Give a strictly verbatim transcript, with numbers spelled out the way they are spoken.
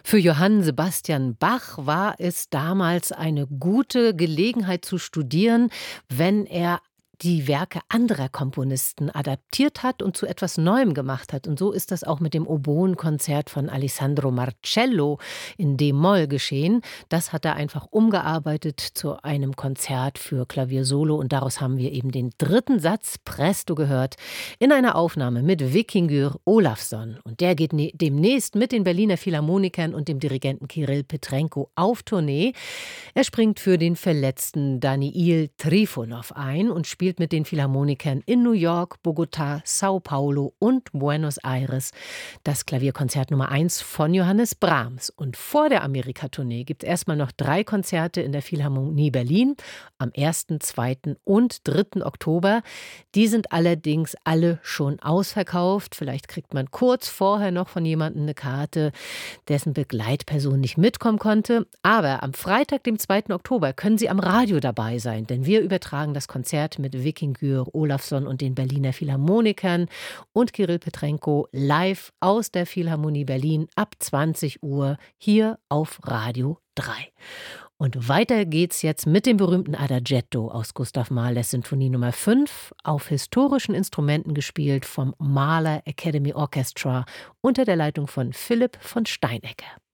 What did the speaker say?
Für Johann Sebastian Bach war es damals eine gute Gelegenheit zu studieren, wenn er die Werke anderer Komponisten adaptiert hat und zu etwas Neuem gemacht hat. Und so ist das auch mit dem Oboenkonzert von Alessandro Marcello in D-Moll geschehen. Das hat er einfach umgearbeitet zu einem Konzert für Klavier-Solo. Und daraus haben wir eben den dritten Satz Presto gehört in einer Aufnahme mit Vikingur Olafsson. Und der geht ne- demnächst mit den Berliner Philharmonikern und dem Dirigenten Kirill Petrenko auf Tournee. Er springt für den verletzten Daniil Trifonov ein und spielt mit den Philharmonikern in New York, Bogotá, Sao Paulo und Buenos Aires das Klavierkonzert Nummer eins von Johannes Brahms. Und vor der Amerika-Tournee gibt es erstmal noch drei Konzerte in der Philharmonie Berlin am ersten, zweiten und dritten Oktober. Die sind allerdings alle schon ausverkauft. Vielleicht kriegt man kurz vorher noch von jemandem eine Karte, dessen Begleitperson nicht mitkommen konnte. Aber am Freitag, dem zweiten Oktober, können Sie am Radio dabei sein, denn wir übertragen das Konzert mit Vikingur Olafsson und den Berliner Philharmonikern und Kirill Petrenko live aus der Philharmonie Berlin ab zwanzig Uhr hier auf Radio drei. Und weiter geht's jetzt mit dem berühmten Adagietto aus Gustav Mahlers Sinfonie Nummer fünf, auf historischen Instrumenten gespielt vom Mahler Academy Orchestra unter der Leitung von Philipp von Steinecker.